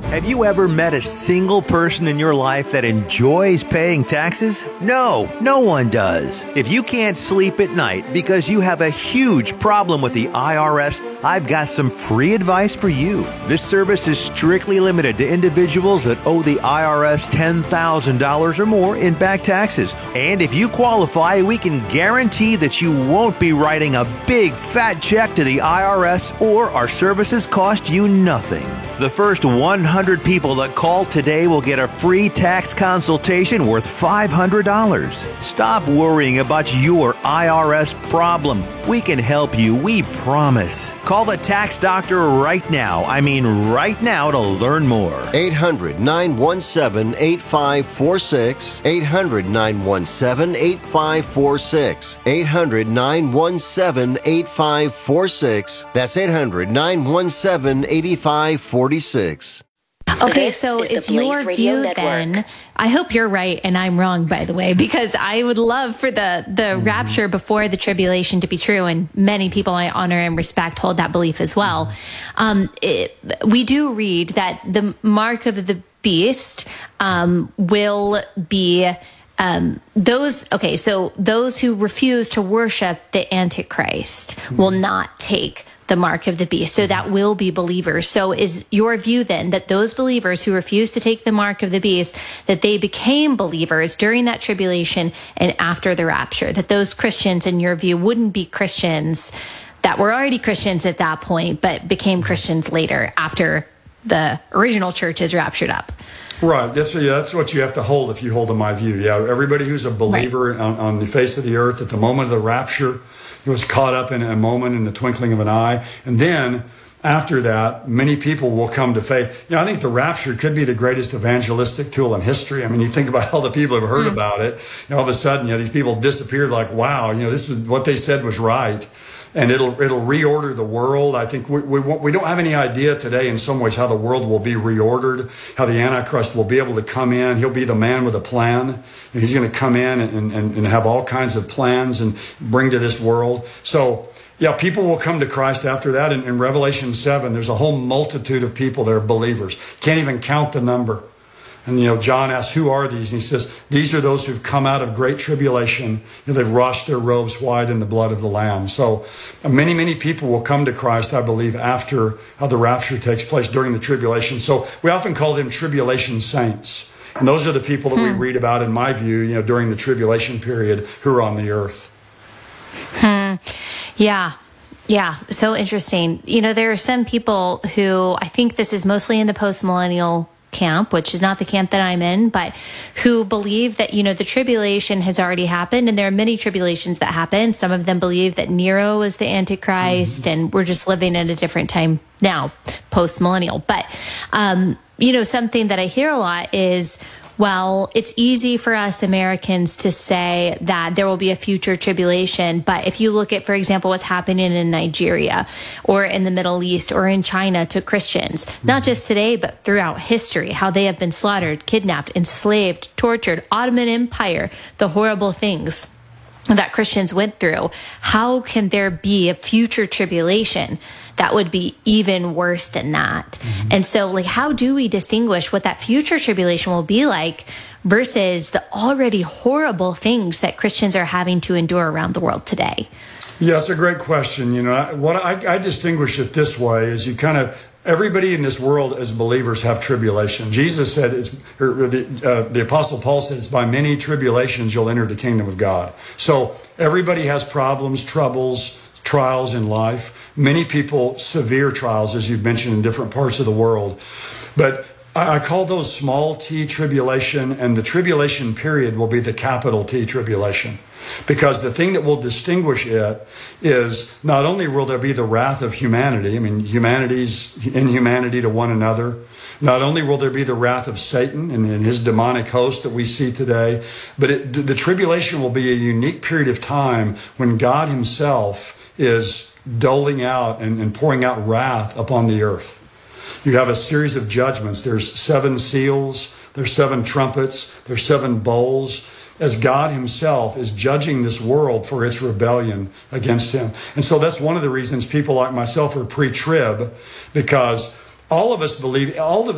Have you ever met a single person in your life that enjoys paying taxes? No, no one does. If you can't sleep at night because you have a huge problem with the IRS, I've got some free advice for you. This service is strictly limited to individuals that owe the IRS $10,000 or more in back taxes. And if you qualify, we can guarantee that you won't be writing a big fat check to the IRS, or our services cost you nothing. The first 100 people that call today will get a free tax consultation worth $500. Stop worrying about your IRS problem. We can help you, we promise. Call the tax doctor right now. I mean right now, to learn more. 800-917-8546. 800-917-8546. 800-917-8546. That's 800-917-8546. Okay, This so is is the Blaze your Radio view Network. then, I hope you're right and I'm wrong, by the way, because I would love for the rapture before the tribulation to be true, and many people I honor and respect hold that belief as well. We do read that the mark of the beast will be those who refuse to worship the Antichrist will not take the mark of the beast. So that will be believers. So is your view then that those believers who refuse to take the mark of the beast, that they became believers during that tribulation and after the rapture, that those Christians, in your view, wouldn't be Christians that were already Christians at that point, but became Christians later after the original church is raptured up? Right. That's what you have to hold if you hold to my view. Yeah, everybody who's a believer on the face of the earth at the moment of the rapture, he was caught up in a moment, in the twinkling of an eye. And then after that, many people will come to faith. I think the rapture could be the greatest evangelistic tool in history. I mean, you think about all the people who have heard about it. All of a sudden, these people disappeared like, wow, this was what they said was right. And it'll reorder the world. I think we don't have any idea today in some ways how the world will be reordered, how the Antichrist will be able to come in. He'll be the man with a plan. And he's going to come in and have all kinds of plans and bring to this world. So, yeah, people will come to Christ after that. In Revelation 7, there's a whole multitude of people that are believers. Can't even count the number. And, John asks, who are these? And he says, these are those who've come out of great tribulation. They've washed their robes white in the blood of the Lamb. So many, many people will come to Christ, I believe, after the rapture takes place during the tribulation. So we often call them tribulation saints. And those are the people that we read about, in my view, during the tribulation period, who are on the earth. Yeah. Yeah. So interesting. There are some people who, I think this is mostly in the post-millennial camp, which is not the camp that I'm in, but who believe that, the tribulation has already happened, and there are many tribulations that happen. Some of them believe that Nero is the Antichrist, and we're just living in a different time now, post-millennial. But, something that I hear a lot is, well, it's easy for us Americans to say that there will be a future tribulation. But if you look at, for example, what's happening in Nigeria or in the Middle East or in China to Christians, not just today, but throughout history, how they have been slaughtered, kidnapped, enslaved, tortured, Ottoman Empire, the horrible things that Christians went through. How can there be a future tribulation that would be even worse than that? And so, how do we distinguish what that future tribulation will be like versus the already horrible things that Christians are having to endure around the world today? Yeah, it's a great question. What I distinguish it this way is everybody in this world as believers have tribulation. Jesus said, the Apostle Paul said, it's by many tribulations you'll enter the kingdom of God. So everybody has problems, troubles, trials in life. Many people, severe trials, as you've mentioned, in different parts of the world. But I call those small t tribulation, and the tribulation period will be the capital T tribulation. Because the thing that will distinguish it is not only will there be the wrath of humanity, humanity's inhumanity to one another. Not only will there be the wrath of Satan and his demonic host that we see today, but the tribulation will be a unique period of time when God himself is doling out and pouring out wrath upon the earth. You have a series of judgments. There's 7 seals, there's 7 trumpets, there's 7 bowls, as God himself is judging this world for its rebellion against him. And so that's one of the reasons people like myself are pre-trib, because all of us believe, all of